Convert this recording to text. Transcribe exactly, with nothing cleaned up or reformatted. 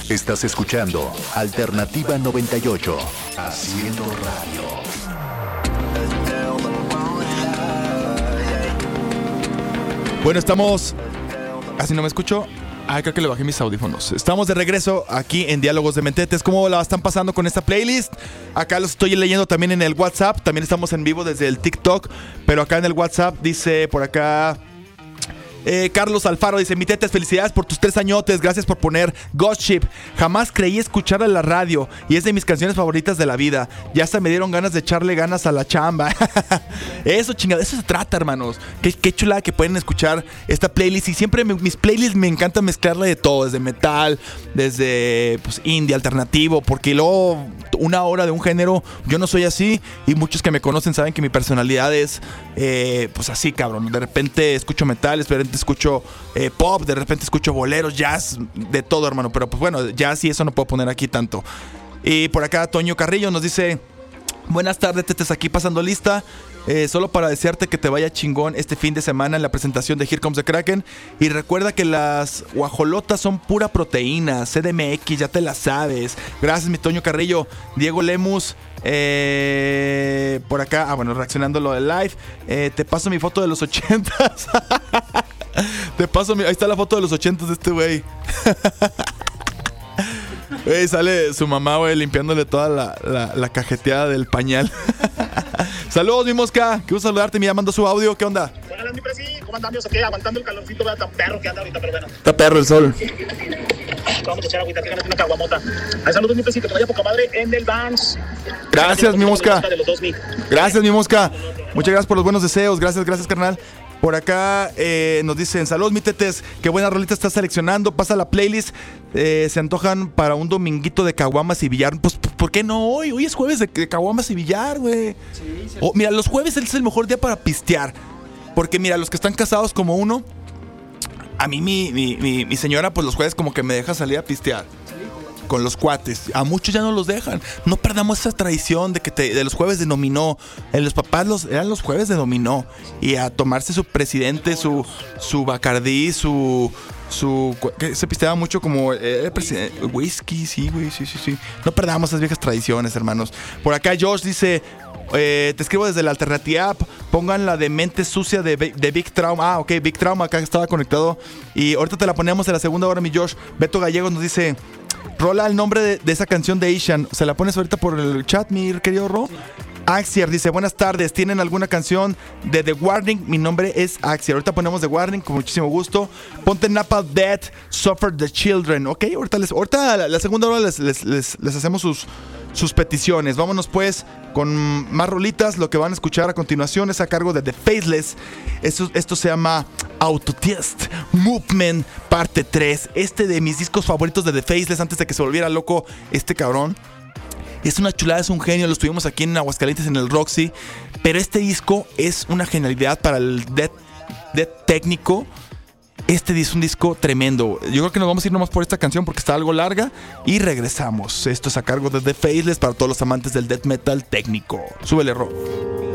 Estás escuchando Alternativa noventa y ocho, haciendo radio. Bueno, estamos... ¿Así no me escucho? Ah, creo que le bajé mis audífonos. Estamos de regreso aquí en Diálogos de Mentetes. ¿Cómo la están pasando con esta playlist? Acá los estoy leyendo también en el WhatsApp. También estamos en vivo desde el TikTok. Pero acá en el WhatsApp dice por acá... Eh, Carlos Alfaro dice: Mitetes, felicidades por tus tres añotes. Gracias por poner Ghost Ship. Jamás creí escuchar a la radio y es de mis canciones favoritas de la vida. Ya hasta me dieron ganas de echarle ganas a la chamba. Eso, chingada, eso se trata, hermanos. Qué, qué chulada que pueden escuchar esta playlist. Y siempre me, mis playlists me encanta mezclarle de todo. Desde metal, desde pues, indie, alternativo. Porque luego una hora de un género, yo no soy así. Y muchos que me conocen saben que mi personalidad es eh, pues así, cabrón. De repente escucho metal, de repente escucho eh, pop, de repente escucho boleros, jazz, de todo, hermano. Pero pues bueno, jazz y eso no puedo poner aquí tanto. Y por acá Toño Carrillo nos dice: buenas tardes, Tetes, aquí pasando lista. Eh, solo para desearte que te vaya chingón este fin de semana en la presentación de Here Comes the Kraken. Y recuerda que las guajolotas son pura proteína. C D M X, ya te la sabes. Gracias, mi Toño Carrillo. Diego Lemus, eh, por acá, ah bueno, reaccionando a lo del live. eh, Te paso mi foto de los ochentas. Te paso mi... Ahí está la foto de los ochentas de este güey. Güey, sale su mamá, güey, limpiándole toda la, la, la cajeteada del pañal. Saludos, mi mosca. Quiero saludarte, me mandó su audio. ¿Qué onda? Hola, mi presi. ¿Cómo andamos? Ok, aguantando el calorcito, vea tan perro que anda ahorita, pero bueno. Está perro el sol. Vamos a echar agüita, que ganas una caguamota. Ay, saludos, mi presi, que te vaya poca madre en el Vans. Gracias, mi mosca. Gracias, mi mosca. Muchas gracias por los buenos deseos. Gracias, gracias, carnal. Por acá eh, nos dicen: saludos, mi Tetes, qué buena rolita estás seleccionando. Pasa la playlist. eh, Se antojan para un dominguito de caguamas y billar. Pues, ¿por qué no hoy? Hoy es jueves de, de caguamas y billar, güey. Sí, sí. Oh, mira, los jueves es el mejor día para pistear. Porque mira, los que están casados como uno, a mí mi, mi, mi, mi señora pues los jueves como que me deja salir a pistear con los cuates. A muchos ya no los dejan. No perdamos esa tradición de que te, de los jueves de dominó. En los papás los, eran los jueves de dominó. Y a tomarse su presidente, su, su Bacardí, su... su que se pisteaba mucho como eh, presidente, whisky, sí, güey, sí, sí, sí. No perdamos esas viejas tradiciones, hermanos. Por acá Josh dice: Eh, te escribo desde la Alternativa App. Pongan la de Mente Sucia de, de Big Trauma. Ah, ok, Big Trauma, acá estaba conectado. Y ahorita te la ponemos en la segunda hora, mi Josh. Beto Gallegos nos dice: rola el nombre de, de esa canción de Asian. ¿Se la pones ahorita por el chat, mi querido Ro? Sí. Axiar dice: buenas tardes, ¿tienen alguna canción de The Warning? Mi nombre es Axiar. Ahorita ponemos The Warning con muchísimo gusto. Ponte Napalm Death, Suffer the Children. Ok, ahorita, les, ahorita la, la segunda hora les, les, les, les hacemos sus, sus peticiones. Vámonos pues con más rolitas. Lo que van a escuchar a continuación es a cargo de The Faceless. Esto, esto se llama Autotest Movement parte tres. Este de mis discos favoritos de The Faceless antes de que se volviera loco este cabrón. Es una chulada, es un genio. Lo estuvimos aquí en Aguascalientes en el Roxy. Pero este disco es una genialidad para el death, death técnico. Este es un disco tremendo. Yo creo que nos vamos a ir nomás por esta canción porque está algo larga. Y regresamos. Esto es a cargo de The Faceless para todos los amantes del death metal técnico. Súbele, Ro.